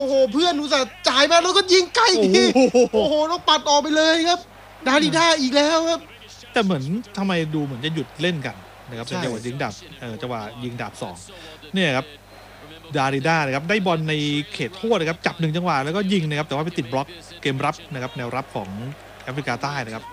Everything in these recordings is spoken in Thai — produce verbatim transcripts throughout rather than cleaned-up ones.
โอ้โหเพื่อนอุตส่าห์จ่ายมาแล้วก็ยิงใกล้ทีโอ้โหต้องปัดออกไปเลยครับดาริด้าอีกแล้วครับแต่เหมือนทำไมดูเหมือนจะหยุดเล่นกันนะครับในจังหวะยิงดาบเออจังหวะยิงดาบสองเนี่ยครับดาริด้านะครับได้บอลในเขตโทษนะครับจับหนึ่งจังหวะแล้วก็ยิงนะครับแต่ว่าไปติดบล็อกเกมรับนะครับแนวรับของแอฟริกาใต้นะครับ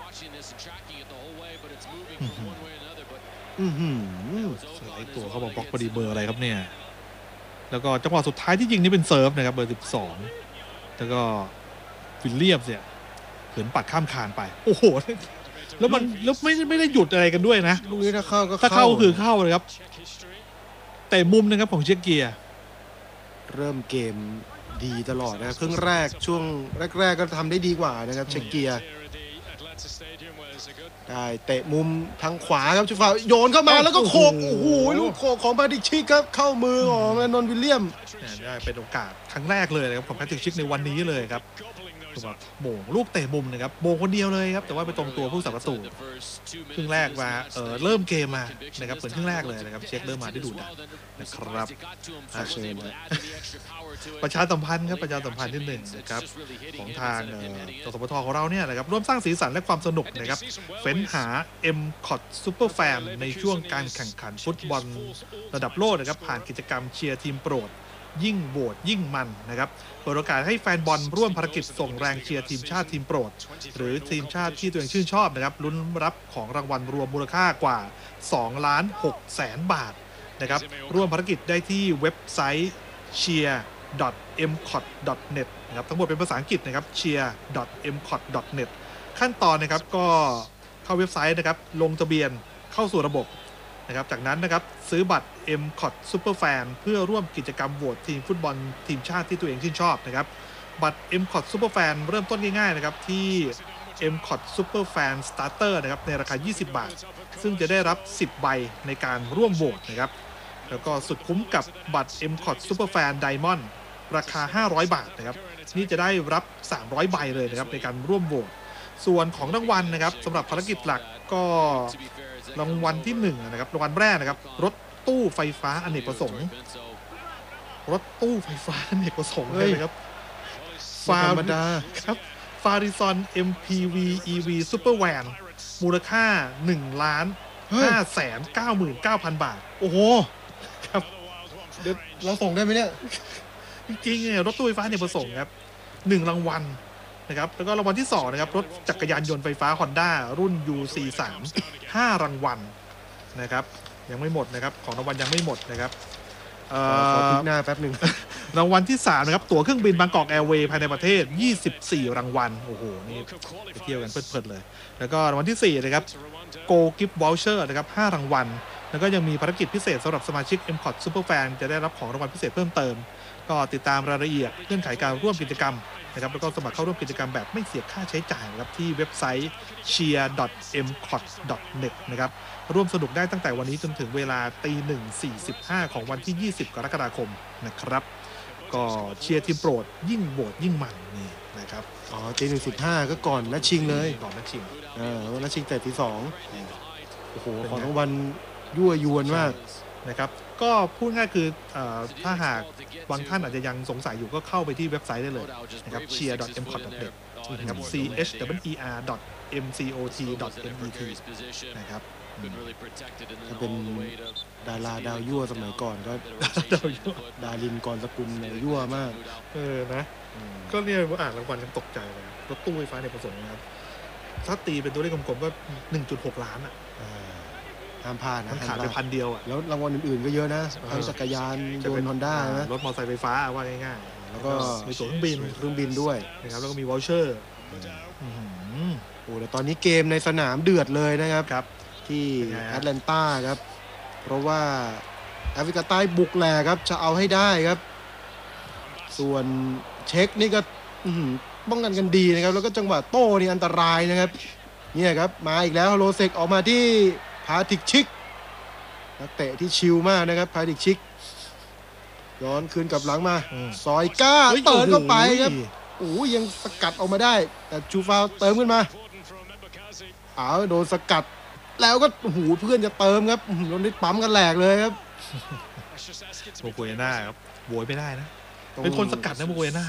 อือหือสไลด์ตัวเข้ามาบล็อกพอดีเบอร์อะไรครับเนี่ยแล้วก็จังหวะสุดท้ายที่ยิงนี่เป็นเซิร์ฟนะครับเบอร์สิบสองแล้วก็วิลเลียมเนี่ยเหินปัดข้ามคานไปโอ้โหแล้วมันแล้วไม่ไม่ได้หยุดอะไรกันด้วยนะลูกนี้ถ้าเข้าก็ถ้าเข้าคือเข้าเลยครับแต่มุมนะครับของเชคเกียร์เริ่มเกมดีตลอดนะครับครึ่งแรกช่วงแรกๆก็ทำได้ดีกว่านะครับเชคเกียร์ได้เตะมุมทางขวาครับชูฟ้าโยนเข้ามาแล้วก็โขกโอ้โหลูกโขกของแพทริกชิกครับเข้ามือของนนท์วิลเลียมได้เป็นโอกาสครั้งแรกเลยนะครับของแพทริกชิกในวันนี้เลยครับโมงลูกเตะมุมนะครับโมงคนเดียวเลยครับแต่ว่าไปตรงตัวผู้สับประตูครึ่งแรกมาเออเริ่มเกมมานะครับเหมือนครึ่งแรกเลยนะครับเช็คเริ่มมาได้ดูดันนะครับเชิญประชาสัมพันธ์ครับประชาสัมพันธ์ที่หนึ่งนะครับของทางสสปทของเราเนี่ยนะครับร่วมสร้างสีสันและความสนุกนะครับเฟ้นหา เอ็ม คอท Super Fan ในช่วงการแข่งขันฟุตบอลระดับโลกนะครับผ่านกิจกรรมเชียร์ทีมโปรดยิ่งโหวตยิ่งมันนะครับเปิดโอกาสให้แฟนบอลร่วมภารกิจส่งแรงเชียร์ทีมชาติทีมโปรดหรือทีมชาติที่ตัวเองชื่นชอบนะครับลุ้นรับของรางวัลรวมมูลค่ากว่าสองล้านหกแสนบาทนะครับร่วมภารกิจได้ที่เว็บไซต์ เชียร์ ดอท เอ็ม คอท ดอท เน็ต นะครับทั้งหมดเป็นภาษาอังกฤษนะครับ เชียร์ ดอท เอ็ม คอท ดอท เน็ต ขั้นตอนนะครับก็เข้าเว็บไซต์นะครับลงทะเบียนเข้าสู่ระบบนะครับจากนั้นนะครับซื้อบัตร เอ็ม คอท Super Fan เพื่อร่วมกิจกรรมโหวตทีมฟุตบอลทีมชาติที่ตัวเองชื่นชอบนะครับบัตร เอ็ม คอท Super Fan เริ่มต้นง่ายๆนะครับที่ เอ็ม คอท Super Fan Starter นะครับในราคายี่สิบบาทซึ่งจะได้รับสิบใบในการร่วมโหวตนะครับแล้วก็สุดคุ้มกับบัตร เอ็ม คอท Super Fan Diamond ราคาห้าร้อยบาทนะครับนี่จะได้รับสามร้อยใบเลยนะครับในการร่วมโหวตส่วนของรางวัลนะครับสำหรับภารกิจหลักก็รางวัลที่หนึ่งนะครับรางวัลแรกนะครับรถตู้ไฟฟ้าอเนกประสงค์รถตู้ไฟฟ้าอเนกประสงค์เลยนะครับฟาร์มดาครับฟาริซอน เอ็ม พี วี อี วี Super Van มูลค่าหนึ่งล้านห้าแสนเก้าหมื่นเก้าพันบาทโอ้โหครับเดี๋ยวเราส่งได้ไหมเนี่ยจริงๆเนี่ยรถตู้ไฟฟ้าอเนกประสงค์ครับหนึ่งรางวัลนะครับแล้วก็รางวัลที่สองนะครับรถจักรยานยนต์ไฟฟ้า Honda รุ่น ยู ซี สาม ห้ารางวัลนะครับยังไม่หมดนะครับของรางวัลยังไม่หมดนะครับเอ่อขอพลิกหน้าแป๊บนึงรางวัลที่สามนะครับตั๋วเครื่องบินบางกอกแอร์เวย์ภายในประเทศยี่สิบสี่รางวัลโอ้โหนี่ไปเที่ยวกันเพลิดๆเลยแล้วก็รางวัลที่สี่นะครับ Go Gift Voucher นะครับห้ารางวัลแล้วก็ยังมีภารกิจพิเศษสำหรับสมาชิก เอ็ม คอท Super Fan จะได้รับของรางวัลพิเศษเพิ่มเติมก็ติดตามรายละเอียดเงื่อนไขการร่วมกิจกรรมนะครับแล้วก็สมัครเข้าร่วมกิจกรรมแบบไม่เสียค่าใช้จ่ายนะครับที่เว็บไซต์ เชียร์ ดอท เอ็ม คอท ดอท เน็ต นะครับร่วมสนุกได้ตั้งแต่วันนี้จนถึงเวลาตีหนึ่งสี่สิบห้าของวันที่ยี่สิบกรกฎาคมนะครับก็เชียร์ทีมโปรดยิ่งโหวตยิ่งมันนี่นะครับอ๋อตีหนึ่งสิบห้าก็ก่อนนัดชิงเลยก่อนนัดชิงอ่าแล้วนัดชิงแต่ตีสองโอ้โหของรางวัลยั่วยวนมากนะครับก็พูดง่ายคือถ้าหากบางท่านอาจจะยังสงสัยอยู่ก็เข้าไปที่เว็บไซต์ได้เลยนะครับ เชียร์ ดอท เอ็ม คอท ดอท เน็ต นะครับ ซี เอช ดับเบิล อี อาร์ ดอท เอ็ม ซี โอ ที ดอท เอ็น อี ที นะครับถ้าเป็นดาราดาวยั่วสมัยก่อนก็ดาวยั่วดารินกรสกุลเนี่ยยั่วมากเออนะก็เนี่ยอ่านรางวัลยังตกใจเลยรถตู้ไฟฟ้าในประสงค์นะครับถ้าตีเป็นตัวเลขกลมๆก็ หนึ่งจุดหก ล้านอ่ะห้ามพลาดนะขาดไปพันเดียวอ่ะแล้วรางวัลอื่นๆก็เยอะนะทั้งจักรยานยนต์ฮอนด้านะรถมอเตอร์ไซค์ไฟฟ้าว่าง่ายๆแล้วก็มีตั๋วเครื่องบินเครื่องบินด้วยนะครับแล้วก็มีวอลเชอร์โอ้แต่ตอนนี้เกมในสนามเดือดเลยนะครับครับที่แอตแลนตาครับเพราะว่าแอฟริกาใต้บุกแหลกครับจะเอาให้ได้ครับส่วนเช็คนี่ก็ป้องกันกันดีนะครับแล้วก็จังหวะโต้นี่อันตรายนะครับเนี่ยครับมาอีกแล้วโรเซกออกมาที่พาทิกชิกนักเตะที่ชิลมากนะครับพาทิกชิกย้อนคืนกับหลังมาซอยก้าเปิดเข้าไปครับโอ้ยังสกัดออกมาได้แต่จูฟาวเติมขึ้นมาอ้าวโดนสกัดแล้วก็โอ้โหเพื่อนจะเติมครับโดนนิดปั๊มกันแหลกเลยครับโมกุยน่าครับโวยไม่ได้นะตต้องเป็นคนสกัดนะโมเวน่า